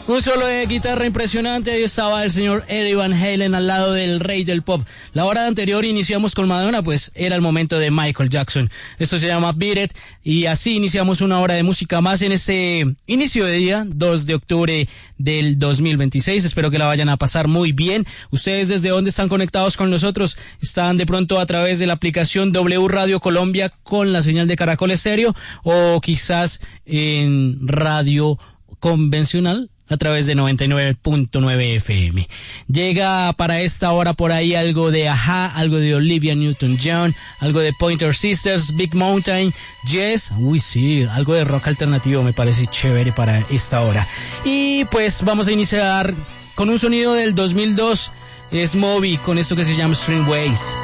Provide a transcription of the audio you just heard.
Un solo de guitarra impresionante, ahí estaba el señor Eddie Van Halen al lado del rey del pop. La hora anterior iniciamos con Madonna, pues era el momento de Michael Jackson. Esto se llama Beat It, y así iniciamos una hora de música más en este inicio de día, 2 de octubre del 2026. Espero que la vayan a pasar muy bien. ¿Ustedes desde dónde están conectados con nosotros? ¿Están de pronto a través de la aplicación W Radio Colombia con la señal de Caracol Estéreo, o quizás en radio convencional a través de 99.9 FM? Llega para esta hora por ahí algo de Ajá, algo de Olivia Newton-John, algo de Pointer Sisters, Big Mountain, Yes, uy sí, algo de rock alternativo me parece chévere para esta hora. Y pues vamos a iniciar con un sonido del 2002, es Moby con esto que se llama String Ways.